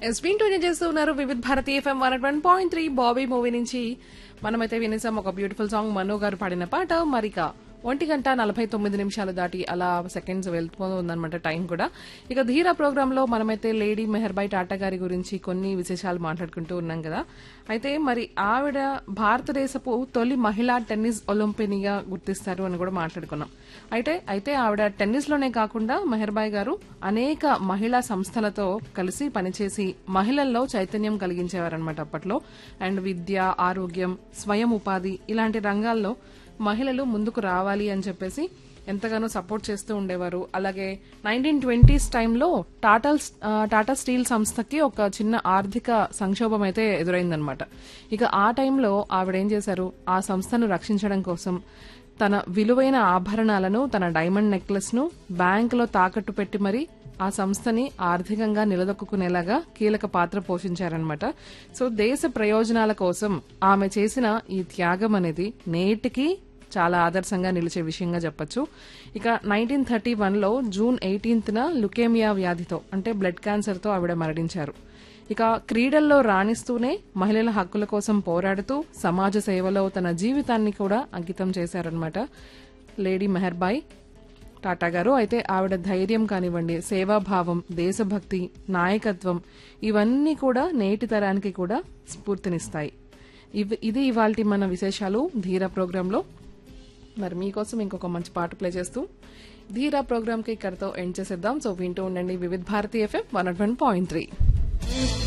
ఎస్బీన్ టూనే చేస్తూ ఉన్నారు వివిధ భారతి ఎఫ్ఎం 101.3 బాబీ మూవీ నుంచి మనమైతే వినేసాం ఒక బ్యూటిఫుల్ సాంగ్ మనో గారు పాడిన పాట. మరిక 1:49 దాటి అలా సెకండ్స్ వెళ్తూ ఉందన్నమాట టైం కూడా. ఇక ధీరా ప్రోగ్రామ్ లో మనమైతే లేడీ మెహర్బాయ్ టాటా గారి గురించి కొన్ని విశేషాలు మాట్లాడుకుంటూ ఉన్నాం కదా. అయితే మరి ఆవిడ భారతదేశపు తొలి మహిళా టెన్నిస్ ఒలింపియన్గా గుర్తిస్తారు అని కూడా మాట్లాడుకున్నాం. అయితే ఆవిడ టెన్నిస్ లోనే కాకుండా మెహర్బాయ్ గారు అనేక మహిళా సంస్థలతో కలిసి పనిచేసి మహిళల్లో చైతన్యం కలిగించేవారనమాట అప్పట్లో. అండ్ విద్య, ఆరోగ్యం, స్వయం ఉపాధి ఇలాంటి రంగాల్లో మహిళలు ముందుకు రావాలి అని చెప్పేసి ఎంతగానో సపోర్ట్ చేస్తూ ఉండేవారు. అలాగే 1920s టైంలో టాటా స్టీల్ సంస్థకి ఒక చిన్న ఆర్థిక సంక్షోభం అయితే ఎదురైందనమాట. ఇక ఆ టైంలో ఆవిడేం చేశారు, ఆ సంస్థను రక్షించడం కోసం తన విలువైన ఆభరణాలను, తన డైమండ్ నెక్లెస్ ను బ్యాంకులో తాకట్టు పెట్టి మరి ఆ సంస్థని ఆర్థికంగా నిలదొక్కునేలాగా కీలక పాత్ర పోషించారనమాట. సో దేశ ప్రయోజనాల కోసం ఆమె చేసిన ఈ త్యాగం అనేది నేటికి చాలా ఆదర్శంగా నిలిచే విషయంగా చెప్పొచ్చు. ఇక 1931లో జూన్ 18న లుకేమియా వ్యాధితో అంటే బ్లడ్ క్యాన్సర్ తో ఆవిడ మరణించారు. ఇక క్రీడల్లో రాణిస్తూనే మహిళల హక్కుల కోసం పోరాడుతూ సమాజ సేవలో తన జీవితాన్ని కూడా అంకితం చేశారనమాట లేడీ మెహర్బాయ్ టాటా గారు. అయితే ఆవిడ ధైర్యం కానివ్వండి, సేవాభావం, దేశభక్తి, నాయకత్వం ఇవన్నీ కూడా నేటి తరానికి కూడా స్ఫూర్తినిస్తాయి. ఇది ఇవాల్టి మన విశేషాలు ధీరా ప్రోగ్రాంలో. మరి మీకోసం ఇంకొక మంచి పాట ప్లే చేస్తూ ధీరా ప్రోగ్రామ్ కి ఇక్కడతో ఎండ్ చేసేద్దాం. సో వింటూ ఉండండి వివిధ భారతి ఎఫ్ఎం 101.3.